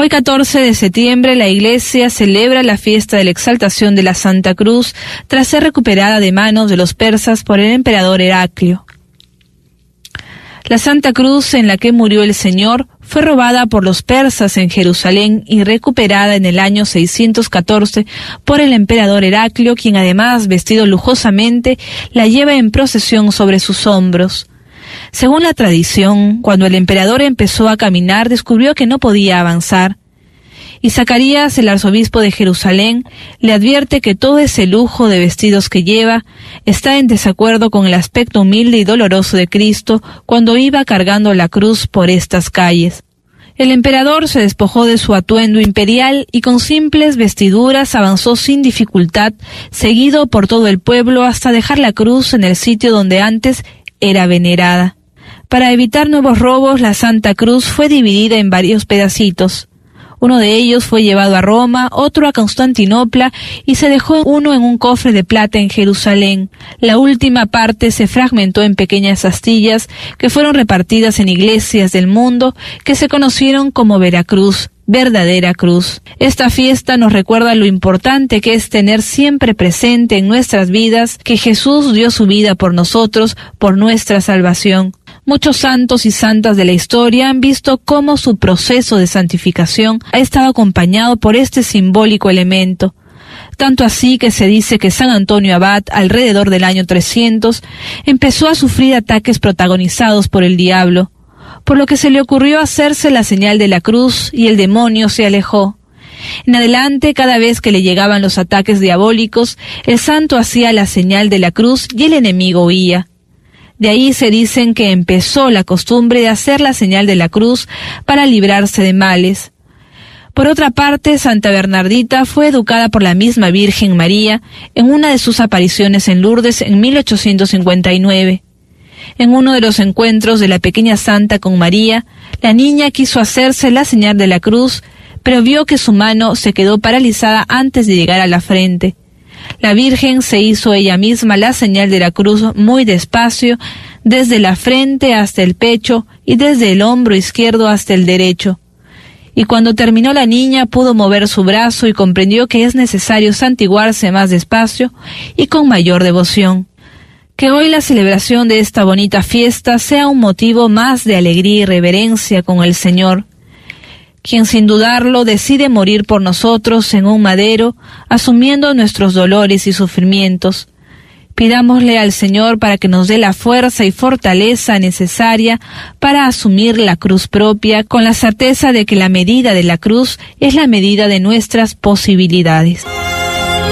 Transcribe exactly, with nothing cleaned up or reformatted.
Hoy catorce de septiembre la Iglesia celebra la fiesta de la exaltación de la Santa Cruz tras ser recuperada de manos de los persas por el emperador Heraclio. La Santa Cruz en la que murió el Señor fue robada por los persas en Jerusalén y recuperada en el año seiscientos catorce por el emperador Heraclio, quien además, vestido lujosamente, la lleva en procesión sobre sus hombros. Según la tradición, cuando el emperador empezó a caminar, descubrió que no podía avanzar. Y Zacarías, el arzobispo de Jerusalén, le advierte que todo ese lujo de vestidos que lleva está en desacuerdo con el aspecto humilde y doloroso de Cristo cuando iba cargando la cruz por estas calles. El emperador se despojó de su atuendo imperial y con simples vestiduras avanzó sin dificultad, seguido por todo el pueblo hasta dejar la cruz en el sitio donde antes era venerada. Para evitar nuevos robos, la Santa Cruz fue dividida en varios pedacitos. Uno de ellos fue llevado a Roma, otro a Constantinopla y se dejó uno en un cofre de plata en Jerusalén. La última parte se fragmentó en pequeñas astillas que fueron repartidas en iglesias del mundo que se conocieron como Veracruz, verdadera cruz. Esta fiesta nos recuerda lo importante que es tener siempre presente en nuestras vidas que Jesús dio su vida por nosotros, por nuestra salvación. Muchos santos y santas de la historia han visto cómo su proceso de santificación ha estado acompañado por este simbólico elemento. Tanto así que se dice que San Antonio Abad, alrededor del año trescientos, empezó a sufrir ataques protagonizados por el diablo, por lo que se le ocurrió hacerse la señal de la cruz y el demonio se alejó. En adelante, cada vez que le llegaban los ataques diabólicos, el santo hacía la señal de la cruz y el enemigo huía. De ahí se dicen que empezó la costumbre de hacer la señal de la cruz para librarse de males. Por otra parte, Santa Bernardita fue educada por la misma Virgen María en una de sus apariciones en Lourdes en mil ochocientos cincuenta y nueve. En uno de los encuentros de la pequeña santa con María, la niña quiso hacerse la señal de la cruz, pero vio que su mano se quedó paralizada antes de llegar a la frente. La Virgen se hizo ella misma la señal de la cruz muy despacio, desde la frente hasta el pecho y desde el hombro izquierdo hasta el derecho. Y cuando terminó la niña pudo mover su brazo y comprendió que es necesario santiguarse más despacio y con mayor devoción. Que hoy la celebración de esta bonita fiesta sea un motivo más de alegría y reverencia con el Señor, quien sin dudarlo decide morir por nosotros en un madero, asumiendo nuestros dolores y sufrimientos. Pidámosle al Señor para que nos dé la fuerza y fortaleza necesaria para asumir la cruz propia, con la certeza de que la medida de la cruz es la medida de nuestras posibilidades.